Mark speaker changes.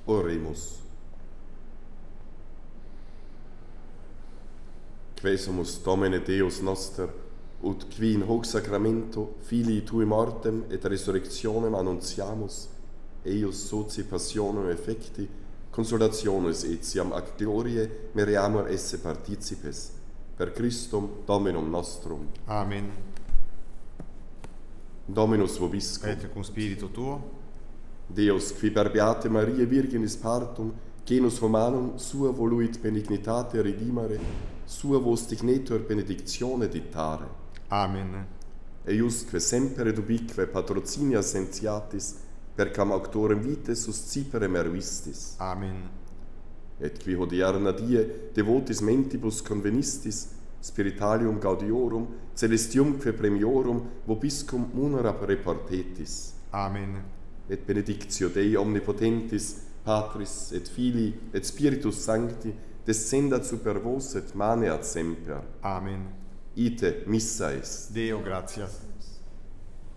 Speaker 1: Oremus. Quesumus Domine Deus noster, ut qui in hoc sacramento filii tui mortem et resurrectionem annuntiamus, eius soci passionem effecti, consolationis etiam ac gloriae meriamur esse participes, per Christum Dominum nostrum.
Speaker 2: Amen.
Speaker 1: Dominus vobiscum.
Speaker 2: Et cum spiritu tuo,
Speaker 1: Deus, qui per Beate Mariae Virginis partum, genus humanum sua voluit benignitate redimere, sua vos dignetur benedictione dittare.
Speaker 2: Amen.
Speaker 1: Eiusque semper et ubique patrocinia sentiatis, per cam auctorem vitae suscipere meruistis.
Speaker 2: Amen.
Speaker 1: Et qui hodierna die devotis mentibus convenistis, spiritualium gaudiorum, celestiumque premiorum, vobiscum munera reportetis.
Speaker 2: Amen.
Speaker 1: Et benedictio Dei omnipotentis, Patris et Filii et Spiritus Sancti, descendat super vos et maneat semper.
Speaker 2: Amen.
Speaker 1: Ite missa est.
Speaker 2: Deo gratias.